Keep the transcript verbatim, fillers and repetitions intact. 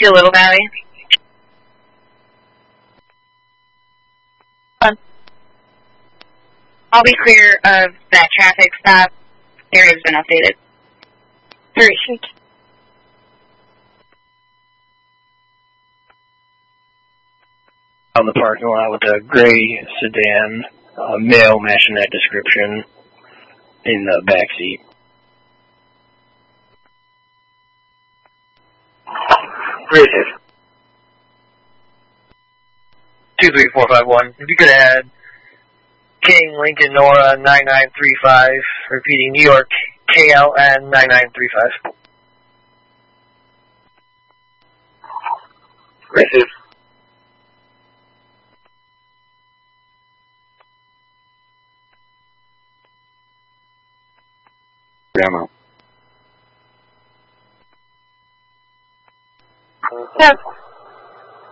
Steel Little Valley. I'll be clear of that traffic stop. Area has been updated. Three. On the parking lot with a gray sedan, uh, male matching that description in the back seat. Rated. two three four five one. If you could add King Lincoln Nora nine nine three five, repeating New York K L N nine nine three five. Rated. Demo. Yes.